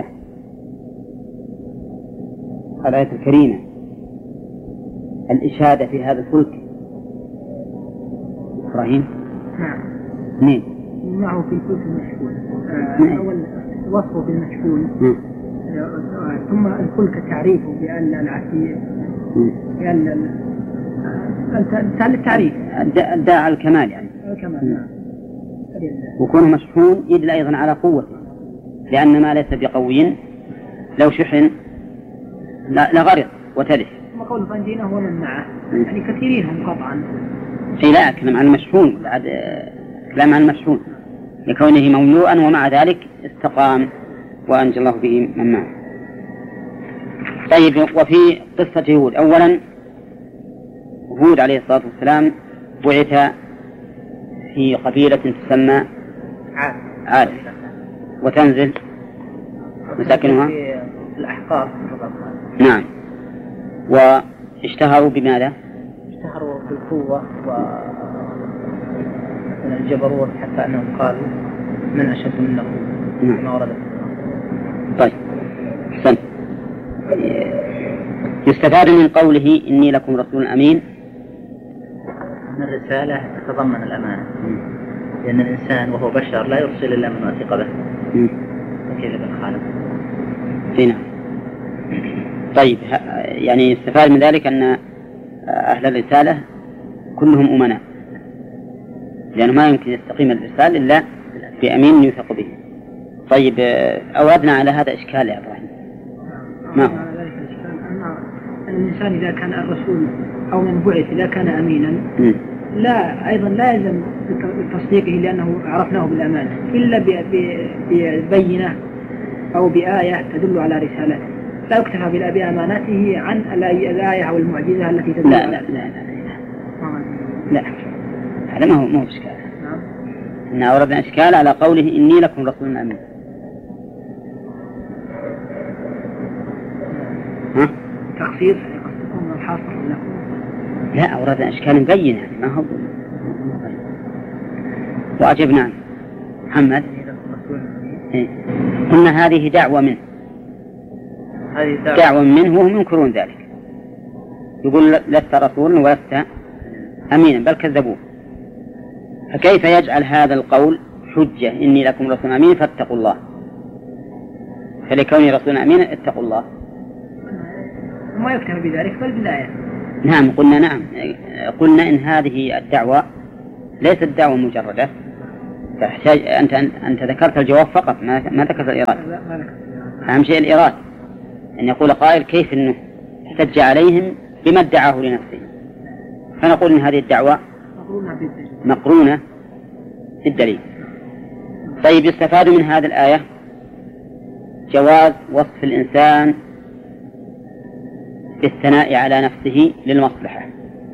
الكريمة الإشادة في هذا الفلك؟ إبراهيم؟ نعم. نعم. معه في الفلك المشحون. أول وصفه بالمشحون، ثم الفلك تعريفه بأن العتيق، بأن التعريف الداء على الكمال، يعني الكمال. نعم. وكونه مشحون يدل أيضا على قوته، لأن ما ليس بقوي لو شحن لغرق وتلف. ثم قوله فأنجيناه ومن معه، يعني كثيرين هم قطعا. لا، كلام عن المشحون، كلام عن المشحون لكونه مملوءا ومع ذلك استقام وأنجى الله به من معه. طيب وفي قصة هود، أولا هود عليه الصلاة والسلام بعث في قبيلة تسمى عاد، وتنزل مساكنها في الأحقاف. نعم. واشتهروا بماذا؟ اشتهروا بالقوة والجبروت، حتى أنهم قالوا من أشد منه ما ورد. طيب حسن. يستفاد من قوله إني لكم رسول أمين أن الرسالة تتضمن الأمانة، لأن الإنسان وهو بشر لا يرسل إلا من وثق به، وكيف بالخالق. هنا. طيب يعني يستفاد من ذلك أن أهل الرسالة كلهم أمناء، لأنه ما يمكن يستقيم الرسالة إلا بأمين يوثق به. طيب أوردنا على هذا إشكال يا إبراهيم. ما هو؟ الإنسان إذا كان الرسول أو من بعث إذا كان أمينا لا أيضا لا يلزم بتصديقه لأنه عرفناه بالأمانة، إلا ببينة أو بآية تدل على رسالته، لا يكتفى بأمانته عن الآية أو المعجزة التي تدل لا لا لا لا هذا ما هو إشكال. إن أوردنا إشكال على قوله إني لكم رسول أمين. ها؟ تخصيص يكون الحاصل لكم. لا، أوردنا إشكال مبين، يعني ما هو. وأجبنا محمد قلنا هذه دعوة منه، دعوة منه وهم ينكرون ذلك، يقول لست رسولا ولست أمينا بل كذبوه، فكيف يجعل هذا القول حجة إني لكم رسول أمين فاتقوا الله؟ فلكوني رسول أمين اتقوا الله، وما يكتفى بذلك بل بالآية. نعم قلنا نعم، قلنا إن هذه الدعوة ليست دعوة مجردة، تحتاج أنت ذكرت الجواب فقط، ما ذكرت الإيراد. أهم شيء الإيراد، أن يقول قائل كيف أنه احتج عليهم بما ادعاه لنفسه، فنقول إن هذه الدعوة مقرونة بالدليل. طيب، يستفاد من هذه الآية جواز وصف الإنسان بالثناء على نفسه للمصلحة،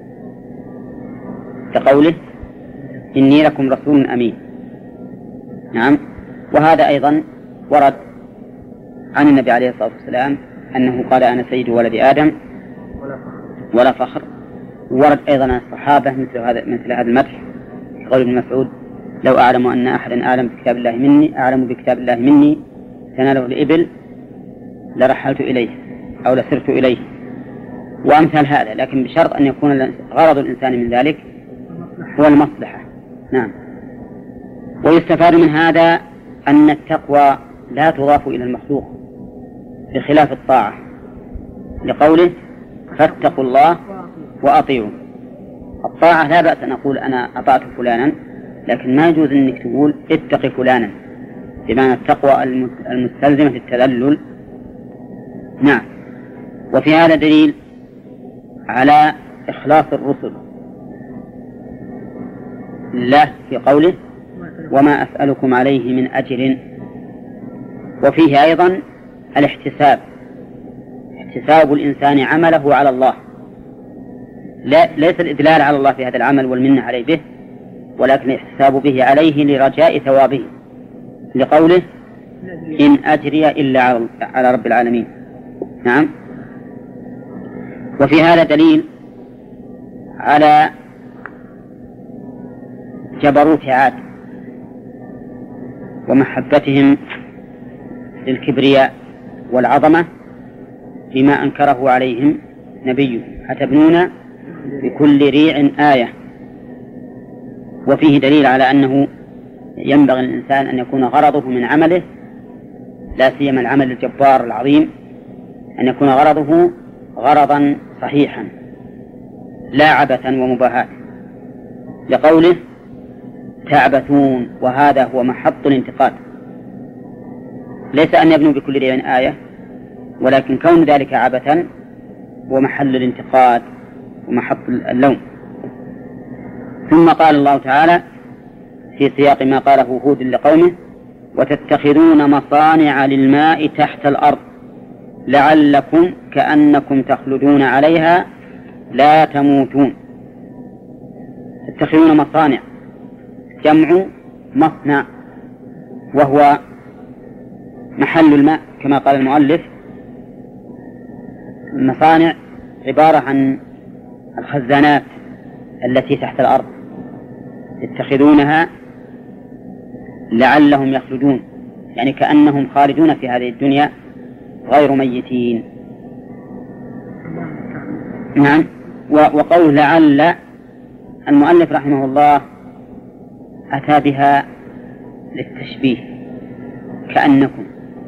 كقوله إني لكم رسول أمين. نعم، وهذا أيضا ورد عن النبي عليه الصلاة والسلام أنه قال أنا سيد ولد آدم ولا فخر. ورد أيضا عن الصحابة مثل هذا المدح، قول ابن مسعود لو أعلم أن أحدا أعلم بكتاب الله مني أعلم بكتاب الله مني تناله الإبل لرحلت إليه أو لسرت إليه، وأمثال هذا، لكن بشرط أن يكون غرض الإنسان من ذلك هو المصلحة. نعم. ويستفاد من هذا أن التقوى لا تضاف إلى المخلوق بخلاف الطاعة، لقوله فاتقوا الله وأطيعوا. الطاعة لا بأس أن أقول أنا أطعت فلانا، لكن ما يجوز أنك تقول اتق فلانا، بمعنى التقوى المستلزمة التذلل. نعم. وفي هذا دليل على إخلاص الرسل له في قوله وما أسألكم عليه من أجر. وفيه أيضا الاحتساب، احتساب الإنسان عمله على الله، ليس الإدلال على الله في هذا العمل والمنة عليه به، ولكن الاحتساب به عليه لرجاء ثوابه، لقوله إن أجري إلا على رب العالمين. نعم. وفي هذا دليل على جبروت عاد ومحبتهم للكبرياء والعظمة بما أنكره عليهم نبيه أتبنون بكل ريع آية. وفيه دليل على أنه ينبغي الإنسان أن يكون غرضه من عمله، لا سيما العمل الجبار العظيم، أن يكون غرضه غرضا صحيحا لا عبثا ومباهاة، لقوله تعبثون، وهذا هو محط الانتقاد، ليس أن يبنوا بكل ريع آية، ولكن كون ذلك عبثا هو محل الانتقاد ومحط اللوم. ثم قال الله تعالى في سياق ما قاله هود لقومه وتتخذون مصانع للماء تحت الأرض لعلكم كأنكم تخلدون عليها لا تموتون. تتخذون مصانع جمع مصنع، وهو محل الماء كما قال المؤلف. المصانع عبارة عن الخزانات التي تحت الأرض، يتخذونها لعلهم يخلدون، يعني كأنهم خالدون في هذه الدنيا غير ميتين. نعم. وقول لعل المؤلف رحمه الله أتى بها للتشبيه كأنكم،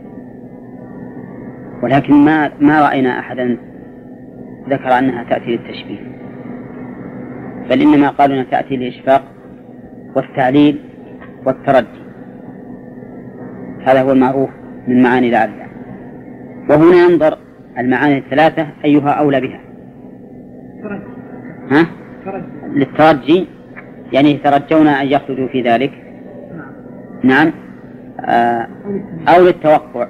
ولكن ما رأينا أحدا ذكر أنها تأتي للتشبيه، بل إنما قالوا أنها تأتي للإشفاق والتعليل والتردي، هذا هو المعروف من معاني لعل. وهنا ينظر المعاني الثلاثة أيها أولى بها. للترجي، يعني يترجون أن يخلدوا في ذلك. نعم. أو للتوقع،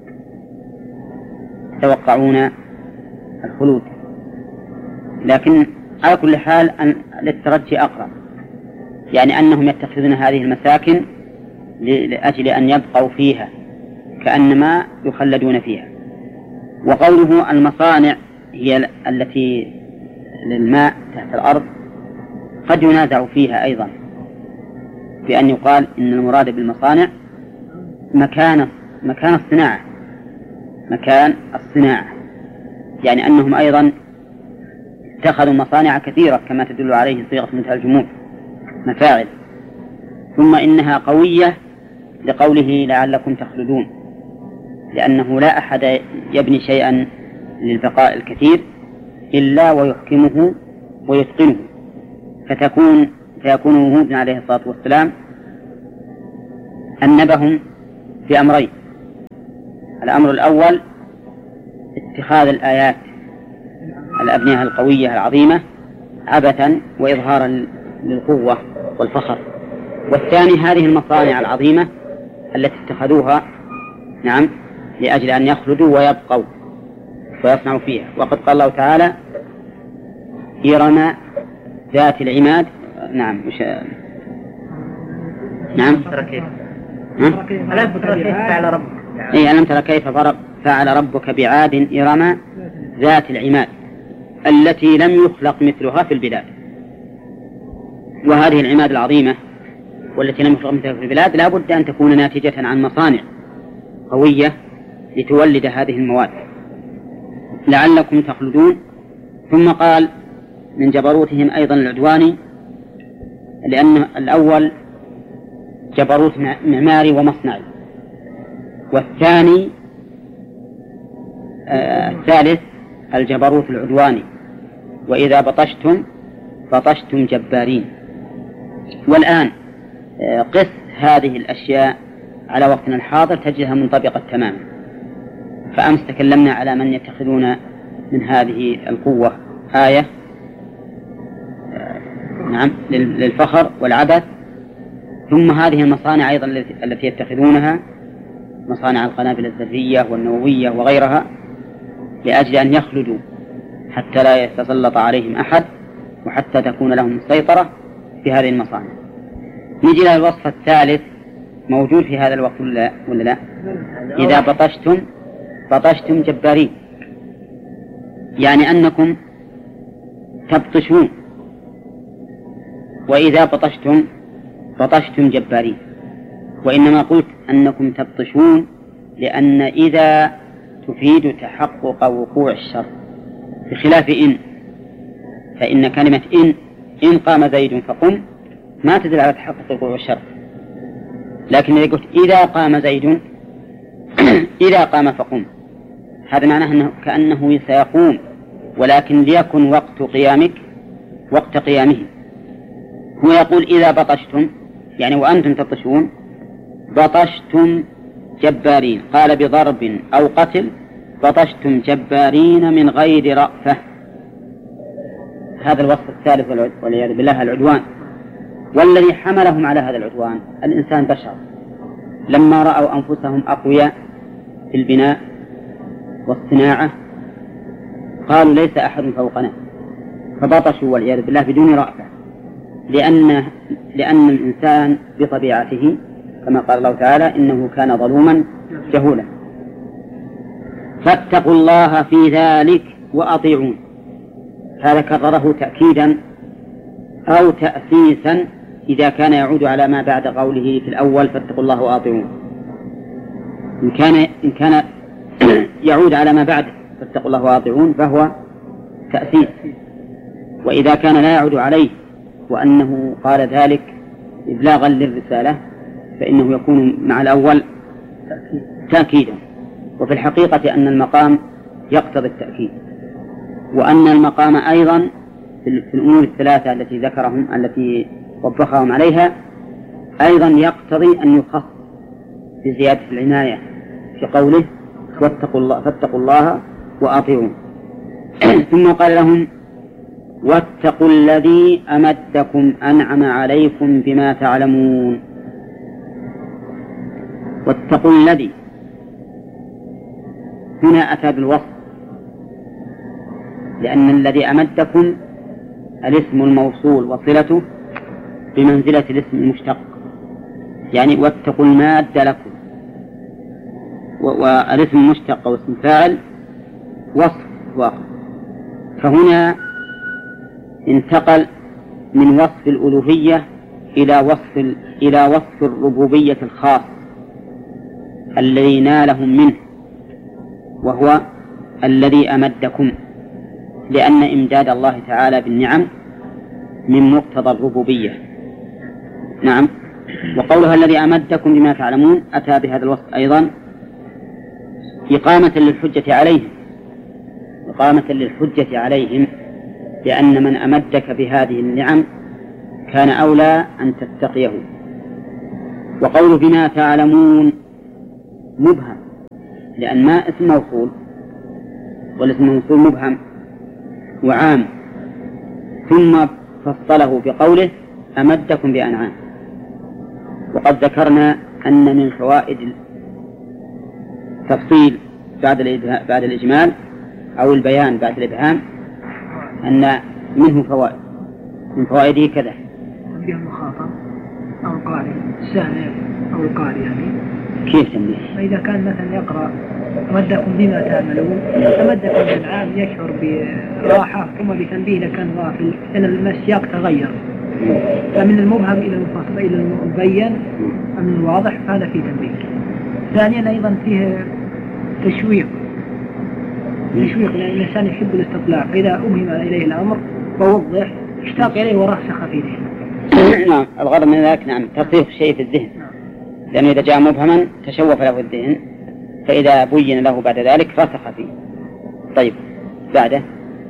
يتوقعون الخلود، لكن على كل حال للترجي أقرب، يعني أنهم يتخذون هذه المساكن لأجل أن يبقوا فيها كأنما يخلدون فيها. وقوله المصانع هي التي للماء تحت الأرض قد ينازع فيها أيضا، بأن يقال إن المراد بالمصانع مكان الصناعة، مكان الصناعة، يعني أنهم أيضا اتخذوا مصانع كثيرة كما تدل عليه صيغة منتهى الجموع، مفاعل. ثم إنها قوية لقوله لعلكم تخلدون، لأنه لا أحد يبني شيئا للبقاء الكثير إلا ويحكمه ويتقنه، فتكون فيكون هود عليه الصلاة والسلام أنبهم في أمرين. الأمر الأول اتخاذ الآيات الأبنية القوية العظيمة عبثا وإظهارا للقوة والفخر، والثاني هذه المصانع العظيمة التي اتخذوها نعم لأجل أن يخلدوا ويبقوا ويصنعوا فيها. وقد قال الله تعالى إرم ذات العماد. نعم مش نعم ألم ترى كيف فعل ربك بعاد إرم ذات العماد التي لم يخلق مثلها في البلاد. وهذه العماد العظيمة والتي لم يخلق مثلها في البلاد لا بد أن تكون ناتجة عن مصانع قوية لتولد هذه المواد لعلكم تخلدون. ثم قال من جبروتهم أيضا العدواني، لأن الأول جبروت معماري ومصنعي، والثاني الثالث الجبروت العدواني، وإذا بطشتم جبارين. والآن قس هذه الأشياء على وقتنا الحاضر تجدها منطبقة تماما. فأمس تكلمنا على من يتخذون من هذه القوة آية نعم للفخر والعبث، ثم هذه المصانع أيضا التي يتخذونها مصانع القنابل الذرية والنووية وغيرها لأجل أن يخلدوا حتى لا يتسلط عليهم أحد وحتى تكون لهم السيطرة في هذه المصانع. نجي إلى الوصف الثالث موجود في هذا الوقت ولا لا؟ إذا بطشتم جبارين، يعني أنكم تبطشون، وإذا بطشتم جبارين. وإنما قلت أنكم تبطشون لأن إذا تفيد تحقق وقوع الشر، بخلاف فإن كلمة إن قام زيد فقم ما تدل على تحقق وقوع الشر، لكن إذا قلت إذا قام زيد إذا قام فقم، هذا معناه أنه كأنه سيقوم، ولكن ليكن وقت قيامه. هو يقول إذا بطشتم يعني وأنتم تبطشون بطشتم جبارين، قال بضرب أو قتل بطشتم جبارين من غير رأفة. هذا الوصف الثالث والعياذ بالله العدوان. والذي حملهم على هذا العدوان الإنسان بشر، لما رأوا أنفسهم أقوياء في البناء والصناعة قالوا ليس أحد فوقنا، فبطشوا والعياذ بالله بدون رأفة، لأن الإنسان بطبيعته كما قال الله تعالى إنه كان ظلوما جهولا. فاتقوا الله في ذلك وأطيعون، هذا كرره تأكيدا أو تأسيسا إذا كان يعود على ما بعد قوله في الأول فاتقوا الله وأطيعون. إن كان يعود على ما بعد فاتقوا الله وأطيعون فهو تأسيس، وإذا كان لا يعود عليه وأنه قال ذلك إبلاغا للرسالة فإنه يكون مع الأول تأكيدا. وفي الحقيقة أن المقام يقتضي التأكيد، وأن المقام أيضا في الأمور الثلاثة التي وبخهم عليها أيضا يقتضي أن يخص بزيادة العناية في قوله فاتقوا الله وأطيعون. ثم قال لهم واتقوا الذي أمدكم أنعم عليكم بما تعلمون. واتقوا الذي هنا أتى بالوصف، لأن الذي أمدكم الاسم الموصول وصلته بمنزلة الاسم المشتق، يعني واتقوا المادة لكم، والاسم المشتق واسم فاعل وصف واقع. فهنا انتقل من وصف الألوهية إلى وصف الربوبية الخاص الذي نالهم منه، وهو الذي أمدكم، لأن إمداد الله تعالى بالنعم من مقتضى الربوبية. نعم. وقولها الذي أمدكم بما تعلمون أتى بهذا الوصف أيضا إقامة للحجة عليهم، لأن من أمدك بهذه النعم كان أولى أن تتقيه. وقول بما تعلمون مبهم، لأن ما اسم موصول، والاسم الموصول مبهم وعام، ثم فصله بقوله أمدكم بأنعام. وقد ذكرنا أن من فوائد التفصيل بعد الإجمال أو البيان بعد الإبهام أن منه فوائد، من فوائده كذا: تنبيه المخاطب أو القارئ، السامع أو القارئ. يعني كيف تنبيه؟ فإذا كان مثلا يقرأ أمدكم بما تعملون، أمدكم بالعام يشعر براحة، ثم بتنبيه إذا كان غافل لأن السياق تغير، فمن المبهم إلى المفصل إلى المبين من الواضح، فهذا فيه تنبيه. ثانيا أيضا فيه تشويق، لأن الإنسان يحب الاستطلاع، فإذا أبهم إليه الأمر ووضح اشتاق إليه ورسخ في ذهنه. نعم، الغرض من ذلك نعم تصريف شيء في الذهن، لأنه إذا جاء مبهما تشوف له الذهن، فإذا بين له بعد ذلك رسخ فيه. طيب بعده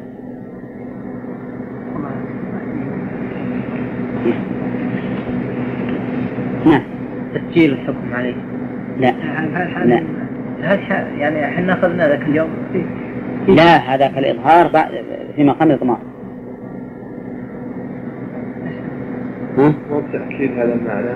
نعم تسجيل الحكم عليه. لا لا يعني احنا أخذنا ذاك اليوم لا، هذاك الإظهار في مقام الإضمار. مو بتأكيد هذا المعنى.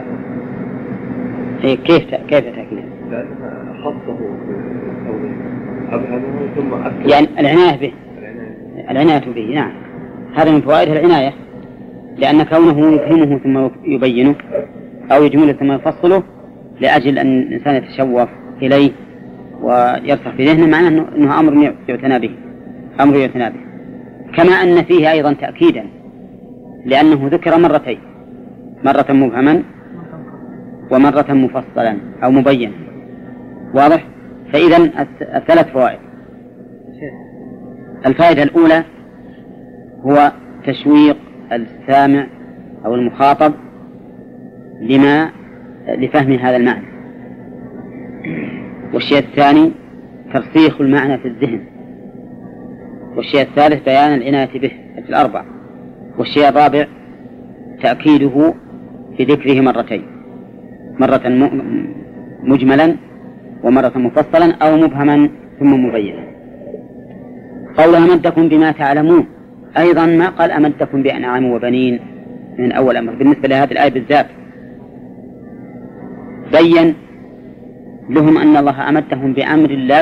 كيف تأكيد؟ لأنها خصه بالتوضيح، أبهمه ثم أكد. يعني العناية به. نعم، هذا من فوائد العناية، لأن كونه يفهمه ثم يبينه أو يجمله ثم يفصله لأجل أن الإنسان يتشوف إليه ويرسخ في ذهنه، معناه أنه أمر يعتنى به، كما أن فيه أيضا تأكيدا، لأنه ذكر مرتين، مرة مبهما ومرة مفصلا أو مبين. واضح؟ فإذا الثلاث فوائد. الفائدة الأولى هو تشويق السامع أو المخاطب لفهم هذا المعنى. والشيء الثاني ترسيخ المعنى في الذهن. والشيء الثالث بيان العناية به في الأربع. والشيء الرابع تأكيده بذكره مرتين، مرة مجملا ومرة مفصلا أو مبهما ثم مبينا. قول أمدكم بما تعلمون، أيضا ما قال أمدكم بأنعام وبنين من أول أمر. بالنسبة لهذه الآية بالذات بين لهم أن الله أمدهم بأمر لا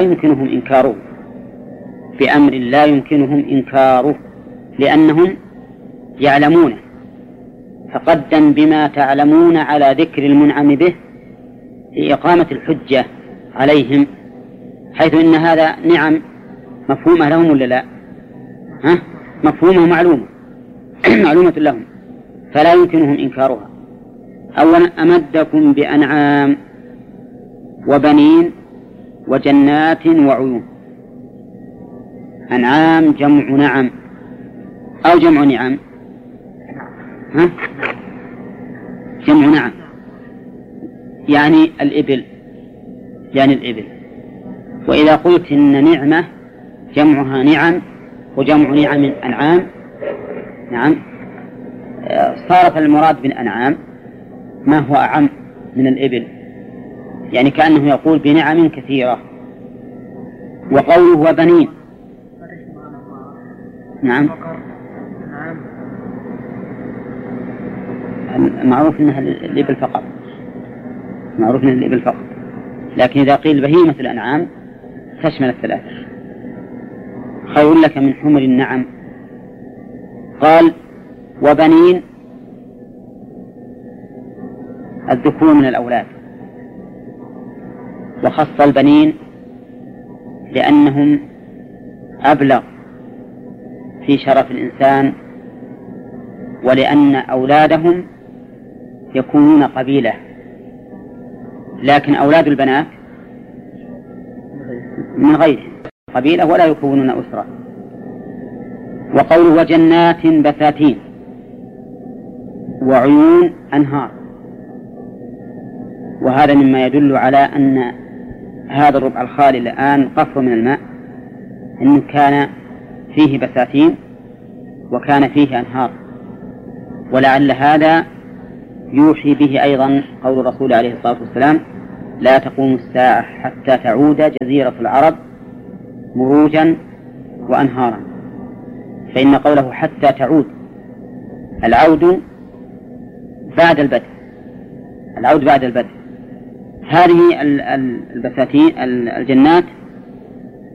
يمكنهم إنكاره، لأنهم يعلمونه، فقدم بما تعلمون على ذكر المنعم به لإقامة الحجة عليهم، حيث إن هذا نعم مفهومة لهم ولا لا؟ مفهومة معلومة معلومة لهم، فلا يمكنهم إنكارها. أولا أمدكم بأنعام وبنين وجنات وعيون. أنعام جمع نعم أو جمع نعم؟ جمع نعم، يعني الإبل. وإذا قلت إن نعمة جمعها نعم وجمع نعم أنعام، نعم، صارت المراد بالأنعام ما هو أعم من الإبل، يعني كأنه يقول بنعم كثيرة. وقوله وبنين، نعم، معروف أنها الإبل فقط، لكن إذا قيل بهيمة الأنعام تشمل الثلاثة. خير لك من حمر النعم. قال وبنين الذكور من الأولاد، وخص البنين لأنهم أبلغ في شرف الإنسان، ولأن أولادهم يكونون قبيلة، لكن أولاد البنات من غيرهم قبيلة ولا يكونون أسرة. وقوله وجنات بساتين وعيون أنهار، وهذا مما يدل على أن هذا الربع الخالي الآن قفر من الماء أنه كان فيه بساتين وكان فيه أنهار، ولعل هذا يوحي به أيضا قول الرسول عليه الصلاة والسلام: لا تقوم الساعة حتى تعود جزيرة العرب مروجا وأنهارا. فإن قوله حتى تعود، العود بعد البدء، العود بعد البدء. هذه البساتين الجنات